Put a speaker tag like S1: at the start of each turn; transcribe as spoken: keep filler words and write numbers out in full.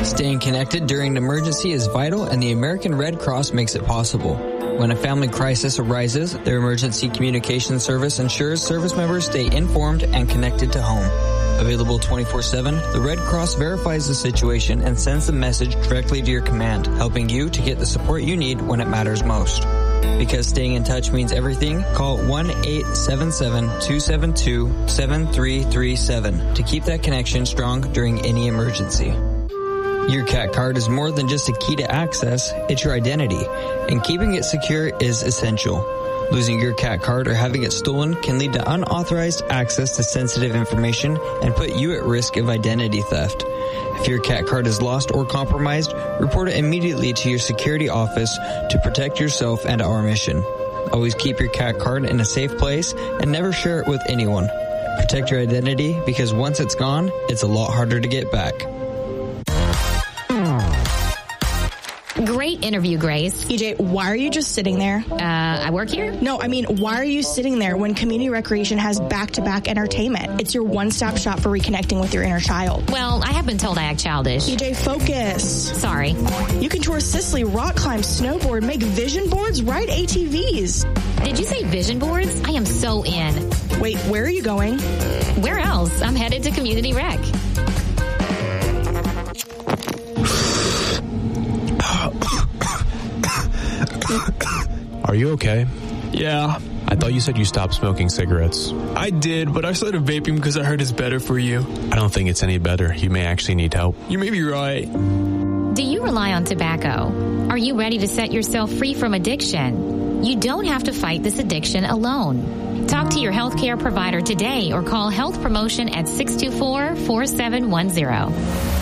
S1: Staying connected during an emergency is vital, and the American Red Cross makes it possible. When a family crisis arises, their emergency communication service ensures service members stay informed and connected to home. Available twenty-four seven, the Red Cross verifies the situation and sends the message directly to your command, helping you to get the support you need when it matters most. Because staying in touch means everything, call one eight seven seven, two seven two, seven three three seven to keep that connection strong during any emergency. Your CAT card is more than just a key to access, it's your identity, and keeping it secure is essential. Losing your CAT card or having it stolen can lead to unauthorized access to sensitive information and put you at risk of identity theft. If your CAT card is lost or compromised, report it immediately to your security office to protect yourself and our mission. Always keep your CAT card in a safe place and never share it with anyone. Protect your identity, because once it's gone, it's a lot harder to get back.
S2: Great interview, Grace.
S3: E J, why are you just sitting there?
S2: Uh, I work here?
S3: No, I mean, why are you sitting there when Community Recreation has back-to-back entertainment? It's your one-stop shop for reconnecting with your inner child.
S2: Well, I have been told I act childish.
S3: E J, focus.
S2: Sorry.
S3: You can tour Sicily, rock climb, snowboard, make vision boards, ride A T Vs.
S2: Did you say vision boards? I am so in.
S3: Wait, where are you going?
S2: Where else? I'm headed to Community Rec.
S4: Are you okay?
S5: Yeah.
S4: I thought you said you stopped smoking cigarettes.
S5: I did, but I started vaping because I heard it's better for you.
S4: I don't think it's any better. You may actually need help.
S5: You may be right.
S2: Do you rely on tobacco? Are you ready to set yourself free from addiction? You don't have to fight this addiction alone. Talk to your healthcare provider today or call Health Promotion at six two four, four seven one zero.